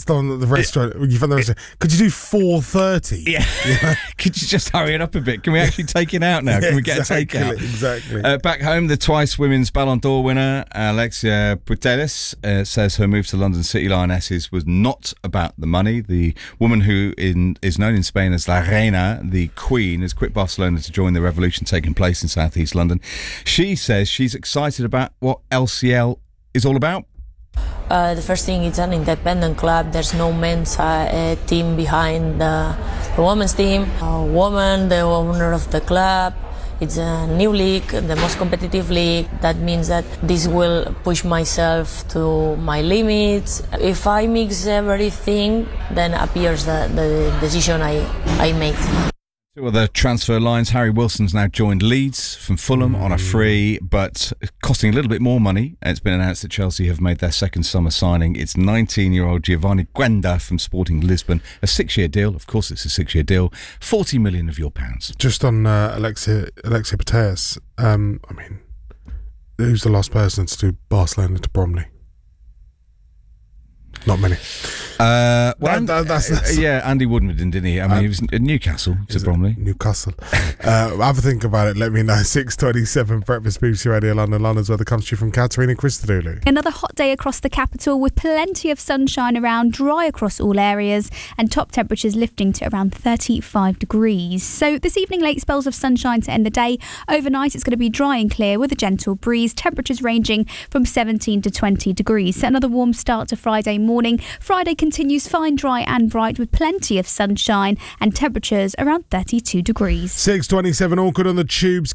just on the restaurant. You found the restaurant. Could you do 4:30? Yeah. Could you just hurry it up a bit? Can we actually take it out now? Can we get a takeout? Exactly. Back home, the twice women's Ballon d'Or winner, Alexia Putellas, says her move to London City Lionesses was not about the money. The woman who is known in Spain as La Reina, the Queen, has quit Barcelona to join the revolution taking place in southeast London. She says she's excited about what LCL is all about. The first thing, it's an independent club. There's no men's team behind the women's team. A woman, the owner of the club. It's a new league, the most competitive league. That means that this will push myself to my limits. If I mix everything, then appears the decision I make. Two other transfer lines. Harry Wilson's now joined Leeds from Fulham on a free, but costing a little bit more money. It's been announced that Chelsea have made their second summer signing. It's 19-year-old Giovanni Guenda from Sporting Lisbon. A 6-year deal. Of course, it's a 6-year deal. 40 million of your pounds. Just on Alexia Putellas. I mean, who's the last person to do Barcelona to Bromley? Not many. Andy Woodward, didn't he? I mean, he was at Newcastle to Bromley. Newcastle. Have a think about it. Let me know. 6:27 Breakfast BBC Radio London. London's weather comes to you from Katerina Christodoulou. Another hot day across the capital with plenty of sunshine around, dry across all areas, and top temperatures lifting to around 35 degrees. So this evening, late spells of sunshine to end the day. Overnight, it's going to be dry and clear with a gentle breeze. Temperatures ranging from 17 to 20 degrees. So another warm start to Friday morning. Friday continues fine, dry and bright with plenty of sunshine and temperatures around 32 degrees. 6:27 awkward on the tubes.